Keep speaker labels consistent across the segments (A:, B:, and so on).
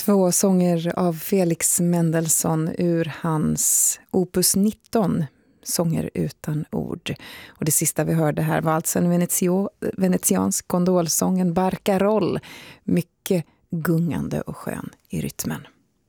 A: Två sånger av Felix Mendelssohn ur hans opus 19, sånger utan ord. Och det sista vi hörde här var alltså en venetiansk kondolsången Barcarolle, mycket gungande och skön i rytmen.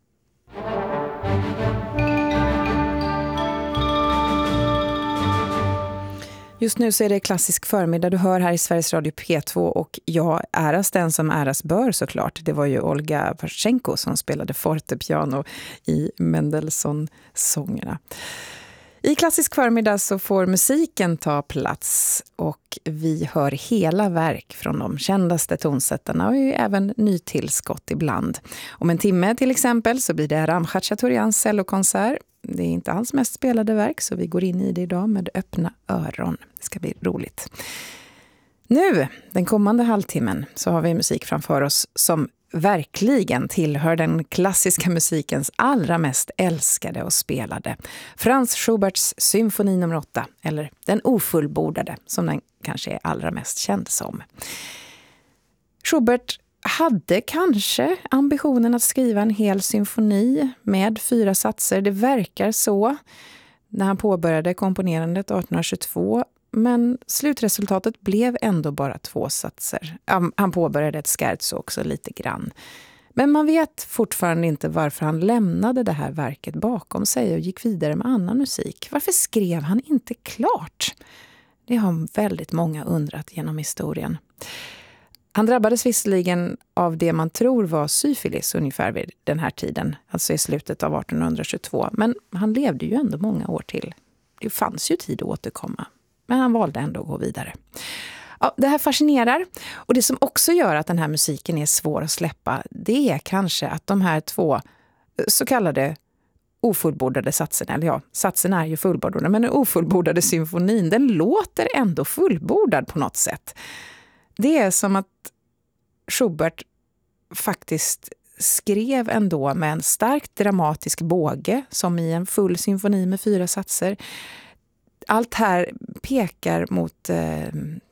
A: Just nu så är det klassisk förmiddag du hör här i Sveriges Radio P2 och jag äras den som äras bör såklart. Det var ju Olga Pashenko som spelade fortepiano i Mendelssohn-sångerna. I klassisk förmiddag så får musiken ta plats och vi hör hela verk från de kändaste tonsättarna och även nytillskott ibland. Om en timme till exempel så blir det Aram Khachaturians cellokonsert. Det är inte alls mest spelade verk så vi går in i det idag med öppna öron. Det ska bli roligt. Nu, den kommande halvtimmen, så har vi musik framför oss som verkligen tillhör den klassiska musikens allra mest älskade och spelade. Franz Schuberts symfoni nummer 8, eller den ofullbordade som den kanske är allra mest känd som. Schubert hade kanske ambitionen att skriva en hel symfoni med 4 satser. Det verkar så när han påbörjade komponerandet 1822. Men slutresultatet blev ändå bara 2 satser. Han påbörjade ett scherzo också lite grann. Men man vet fortfarande inte varför han lämnade det här verket bakom sig och gick vidare med annan musik. Varför skrev han inte klart? Det har väldigt många undrat genom historien. Han drabbades visserligen av det man tror var syfilis ungefär vid den här tiden, alltså i slutet av 1822. Men han levde ju ändå många år till. Det fanns ju tid att återkomma. Men han valde ändå att gå vidare. Ja, det här fascinerar. Och det som också gör att den här musiken är svår att släppa, det är kanske att de här 2 så kallade ofullbordade satserna, eller ja, satserna är ju fullbordade, men den ofullbordade symfonin, den låter ändå fullbordad på något sätt. Det är som att Schubert faktiskt skrev ändå med en starkt dramatisk båge, som i en full symfoni med 4 satser. Allt här pekar mot